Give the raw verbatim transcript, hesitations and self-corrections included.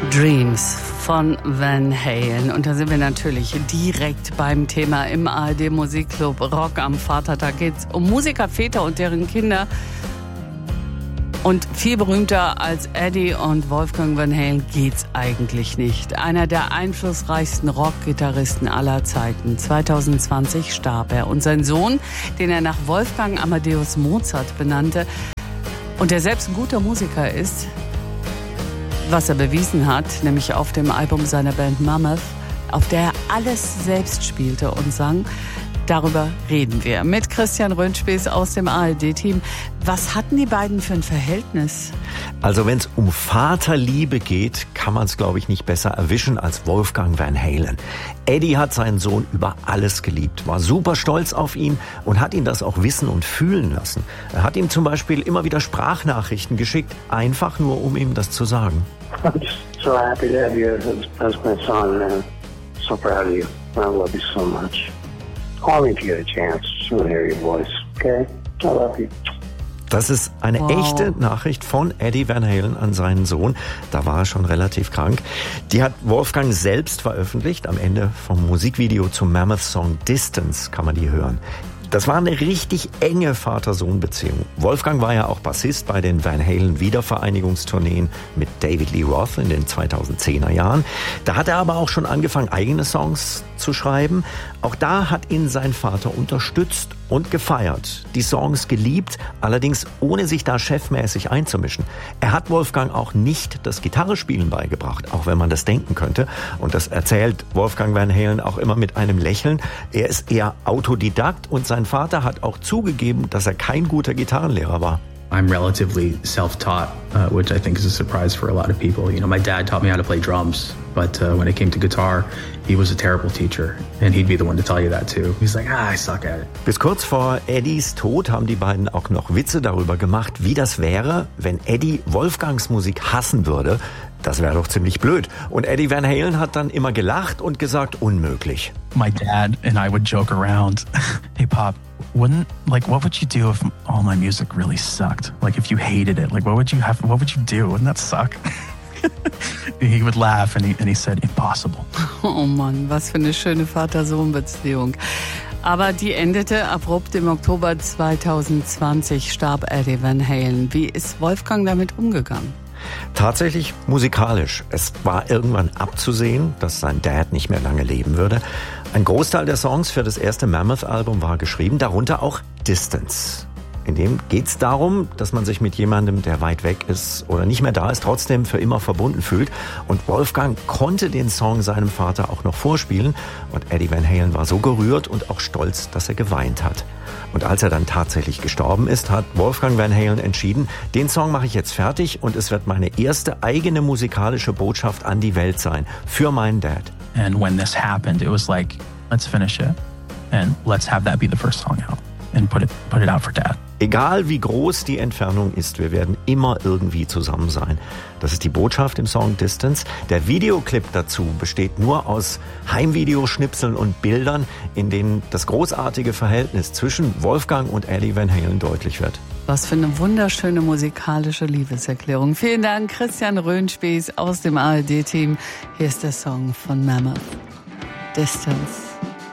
Dreams von Van Halen. Und da sind wir natürlich direkt beim Thema im A R D Musikclub Rock am Vatertag. Geht's um Musiker, Väter und deren Kinder. Und viel berühmter als Eddie und Wolfgang Van Halen geht's eigentlich nicht. Einer der einflussreichsten Rockgitarristen aller Zeiten. zwanzig zwanzig starb er. Und sein Sohn, den er nach Wolfgang Amadeus Mozart benannte und der selbst ein guter Musiker ist, was er bewiesen hat, nämlich auf dem Album seiner Band Mammoth, auf der er alles selbst spielte und sang. Darüber reden wir mit Christian Röhnspieß aus dem A R D-Team. Was hatten die beiden für ein Verhältnis? Also wenn es um Vaterliebe geht, kann man es, glaube ich, nicht besser erwischen als Wolfgang Van Halen. Eddie hat seinen Sohn über alles geliebt, war super stolz auf ihn und hat ihn das auch wissen und fühlen lassen. Er hat ihm zum Beispiel immer wieder Sprachnachrichten geschickt, einfach nur, um ihm das zu sagen. I'm just so happy to have you as my son, man. So proud of you. I love you so much. Call me if you get a chance. I want to hear your voice, okay? I love you. Das ist eine wow. echte Nachricht von Eddie Van Halen an seinen Sohn. Da war er schon relativ krank. Die hat Wolfgang selbst veröffentlicht. Am Ende vom Musikvideo zum Mammoth-Song Distance kann man die hören. Das war eine richtig enge Vater-Sohn-Beziehung. Wolfgang war ja auch Bassist bei den Van Halen Wiedervereinigungstourneen mit David Lee Roth in den zweitausendzehner Jahren. Da hat er aber auch schon angefangen, eigene Songs zu schreiben. Auch da hat ihn sein Vater unterstützt und gefeiert. Die Songs geliebt, allerdings ohne sich da chefmäßig einzumischen. Er hat Wolfgang auch nicht das Gitarrespielen beigebracht, auch wenn man das denken könnte. Und das erzählt Wolfgang Van Halen auch immer mit einem Lächeln. Er ist eher Autodidakt und sein Vater hat auch zugegeben, dass er kein guter Gitarrenlehrer war. I'm relatively self-taught, uh, which I think is a surprise for a lot of people. You know, my dad taught me how to play drums, but uh, when it came to guitar, he was a terrible teacher, and he'd be the one to tell you that too. He's like, ah, I suck at it. Bis kurz vor Eddies Tod haben die beiden auch noch Witze darüber gemacht, wie das wäre, wenn Eddie Wolfgangs Musik hassen würde. Das wäre doch ziemlich blöd. Und Eddie Van Halen hat dann immer gelacht und gesagt, unmöglich. My dad and I would joke around. Hey, Pop, wouldn't, like, what would you do if all my music really sucked? Like, if you hated it, like, what would you have, what would you do? Wouldn't that suck? He would laugh and he, and he said, impossible. Oh Mann, was für eine schöne Vater-Sohn-Beziehung. Aber die endete abrupt im Oktober zwanzig zwanzig, starb Eddie Van Halen. Wie ist Wolfgang damit umgegangen? Tatsächlich musikalisch. Es war irgendwann abzusehen, dass sein Dad nicht mehr lange leben würde. Ein Großteil der Songs für das erste Mammoth-Album war geschrieben, darunter auch Distance. In dem geht es darum, dass man sich mit jemandem, der weit weg ist oder nicht mehr da ist, trotzdem für immer verbunden fühlt. Und Wolfgang konnte den Song seinem Vater auch noch vorspielen. Und Eddie Van Halen war so gerührt und auch stolz, dass er geweint hat. Und als er dann tatsächlich gestorben ist, hat Wolfgang Van Halen entschieden, den Song mache ich jetzt fertig und es wird meine erste eigene musikalische Botschaft an die Welt sein, für meinen Dad. And when this happened, it was like, let's finish it and let's have that be the first song out and put it, put it out for Dad. Egal wie groß die Entfernung ist, wir werden immer irgendwie zusammen sein. Das ist die Botschaft im Song Distance. Der Videoclip dazu besteht nur aus Heimvideoschnipseln und Bildern, in denen das großartige Verhältnis zwischen Wolfgang und Eddie Van Halen deutlich wird. Was für eine wunderschöne musikalische Liebeserklärung. Vielen Dank, Christian Röhnspieß aus dem A R D-Team. Hier ist der Song von Mammoth, Distance.